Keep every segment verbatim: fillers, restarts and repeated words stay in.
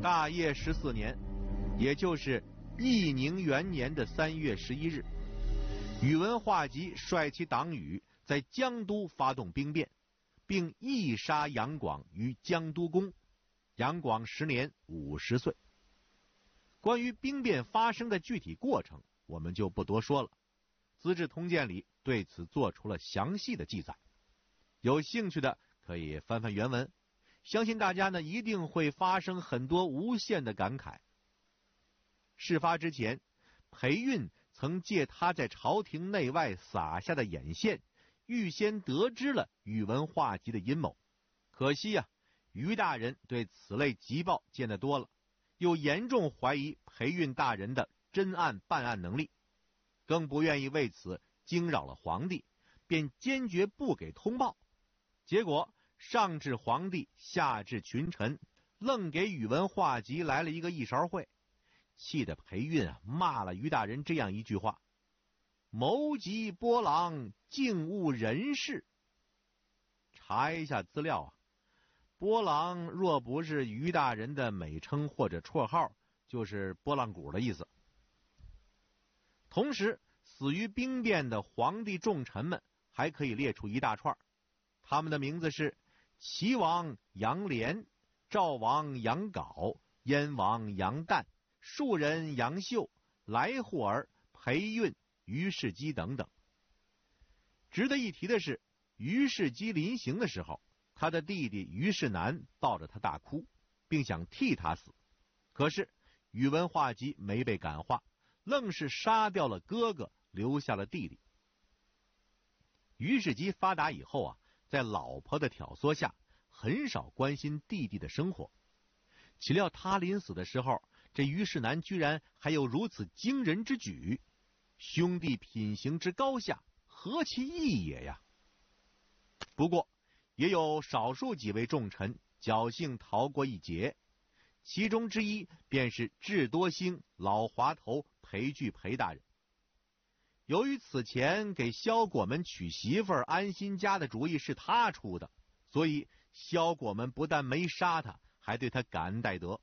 大业十四年，也就是义宁元年的三月十一日，宇文化及率其党羽在江都发动兵变，并缢杀杨广于江都宫。杨广时年五十岁。关于兵变发生的具体过程，我们就不多说了。《资治通鉴》里对此做出了详细的记载，有兴趣的可以翻翻原文，相信大家呢一定会发生很多无限的感慨。事发之前，裴运曾借他在朝廷内外撒下的眼线，预先得知了宇文化及的阴谋。可惜啊，于大人对此类急报见得多了，又严重怀疑裴运大人的侦案办案能力，更不愿意为此惊扰了皇帝，便坚决不给通报。结果上至皇帝，下至群臣，愣给宇文化及来了一个一勺烩，气得裴运啊骂了于大人这样一句话：谋及波郎，竟误人事。查一下资料啊，波郎若不是于大人的美称或者绰号，就是拨浪鼓的意思。同时，死于兵变的皇帝重臣们还可以列出一大串，他们的名字是齐王杨廉、赵王杨镐、燕王杨旦、庶人杨秀、来护儿、裴运、于世基等等。值得一提的是，于世基临行的时候，他的弟弟于世南抱着他大哭，并想替他死。可是宇文化及没被感化，愣是杀掉了哥哥，留下了弟弟。于世基发达以后啊，在老婆的挑唆下，很少关心弟弟的生活。岂料他临死的时候，这于世南居然还有如此惊人之举，兄弟品行之高下，何其异也呀！不过也有少数几位重臣侥幸逃过一劫，其中之一便是智多星老滑头裴巨裴大人。由于此前给萧果们娶媳妇儿安心家的主意是他出的，所以萧果们不但没杀他，还对他感恩戴德。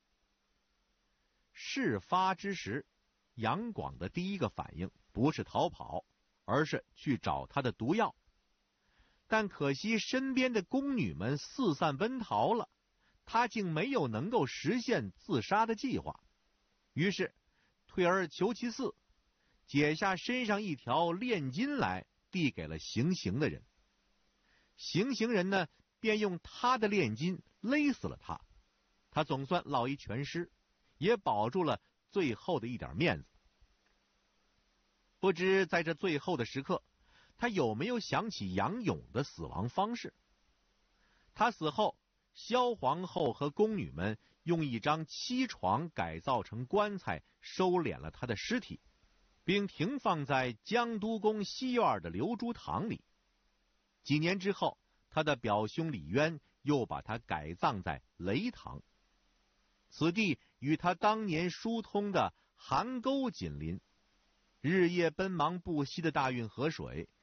事发之时，杨广的第一个反应不是逃跑，而是去找他的毒药。但可惜身边的宫女们四散奔逃了，他竟没有能够实现自杀的计划。于是退而求其次，解下身上一条炼金来，递给了行刑的人。行刑人呢，便用他的炼金勒死了他。他总算落一全尸，也保住了最后的一点面子。不知在这最后的时刻，他有没有想起杨勇的死亡方式？他死后，萧皇后和宫女们用一张漆床改造成棺材，收敛了他的尸体，并停放在江都宫西院的流珠堂里。几年之后，他的表兄李渊又把他改葬在雷堂。此地与他当年疏通的邗沟紧邻，日夜奔忙不息的大运河水